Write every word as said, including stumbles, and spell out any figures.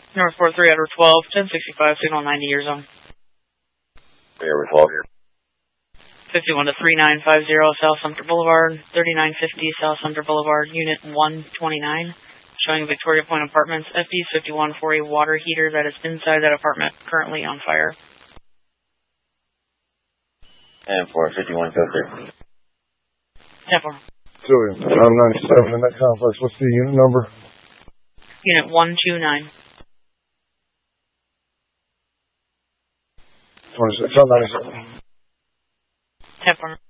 North four three, Edward twelve, ten sixty-five, signal ninety years on. Edward twelve here. fifty-one to three nine five zero South Sumter Boulevard, thirty-nine fifty South Sumter Boulevard, Unit one twenty-nine. Showing Victoria Point Apartments, F D fifty-one for a water heater that is inside that apartment, currently on fire. And for fifty-one code three. ten four. Julian, I'm ninety-seven in that complex. What's the unit number? Unit one two nine. twenty-six, I'm ninety-seven. ten four.